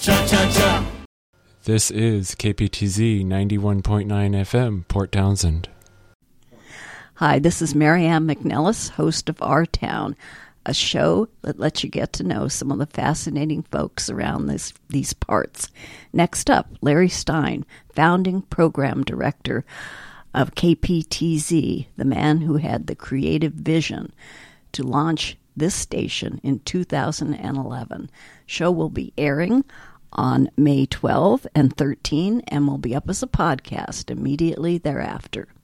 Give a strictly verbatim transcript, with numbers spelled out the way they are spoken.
Cha-cha-cha. This is K P T Z ninety-one point nine F M, Port Townsend. Hi, this is Marianne McNellis, host of Our Town, a show that lets you get to know some of the fascinating folks around this, these parts. Next up, Larry Stein, founding program director of K P T Z, the man who had the creative vision to launch this station in two thousand eleven. Show will be airing on May twelfth and thirteenth and will be up as a podcast immediately thereafter.